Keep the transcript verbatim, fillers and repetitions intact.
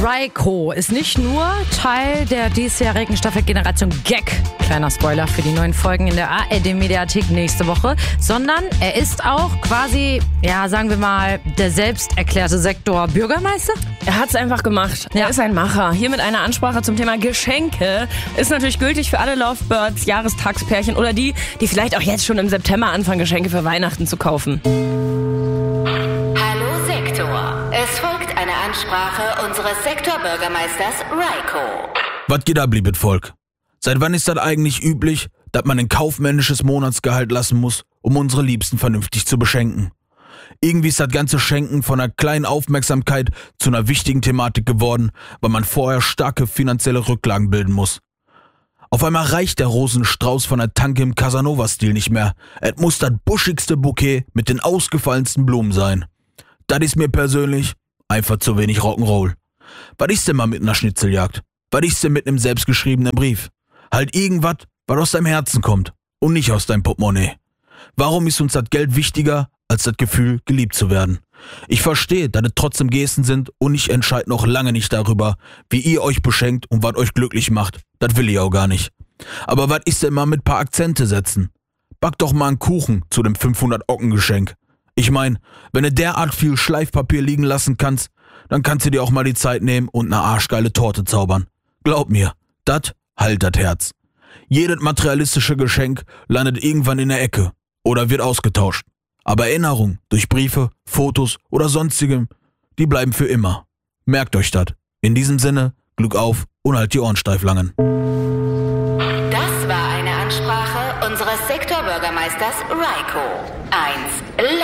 Raiko ist nicht nur Teil der diesjährigen Staffel Generation Gag, kleiner Spoiler für die neuen Folgen in der A R D-Mediathek nächste Woche, sondern er ist auch quasi, ja, sagen wir mal, der selbst erklärte Sektor-Bürgermeister. Er hat's einfach gemacht. Ja. Er ist ein Macher. Hier mit einer Ansprache zum Thema Geschenke. Ist natürlich gültig für alle Lovebirds, Jahrestagspärchen oder die, die vielleicht auch jetzt schon im September anfangen, Geschenke für Weihnachten zu kaufen. Hallo Sektor. Es folgt eine Ansprache unseres Sektorbürgermeisters Raiko. Was geht ab, liebes Volk? Seit wann ist das eigentlich üblich, dass man ein kaufmännisches Monatsgehalt lassen muss, um unsere Liebsten vernünftig zu beschenken? Irgendwie ist das ganze Schenken von einer kleinen Aufmerksamkeit zu einer wichtigen Thematik geworden, weil man vorher starke finanzielle Rücklagen bilden muss. Auf einmal reicht der Rosenstrauß von der Tanke im Casanova-Stil nicht mehr. Es muss das buschigste Bouquet mit den ausgefallensten Blumen sein. Das ist mir persönlich einfach zu wenig Rock'n'Roll. Was ist denn mal mit einer Schnitzeljagd? Was ist denn mit einem selbstgeschriebenen Brief? Halt irgendwas, was aus deinem Herzen kommt und nicht aus deinem Portemonnaie. Warum ist uns das Geld wichtiger als das Gefühl, geliebt zu werden? Ich verstehe, dass es trotzdem Gesten sind und ich entscheide noch lange nicht darüber, wie ihr euch beschenkt und was euch glücklich macht. Das will ich auch gar nicht. Aber was ist denn mal mit paar Akzente setzen? Back doch mal einen Kuchen zu dem fünfhundert-Ocken-Geschenk. Ich mein, wenn du derart viel Schleifpapier liegen lassen kannst, dann kannst du dir auch mal die Zeit nehmen und eine arschgeile Torte zaubern. Glaub mir, das heilt das Herz. Jedes materialistische Geschenk landet irgendwann in der Ecke oder wird ausgetauscht. Aber Erinnerungen durch Briefe, Fotos oder sonstigem, die bleiben für immer. Merkt euch das. In diesem Sinne, Glück auf und halt die Ohren steif langen. Das war eine Ansprache unseres Sektorbürgermeisters Raiko. Eins.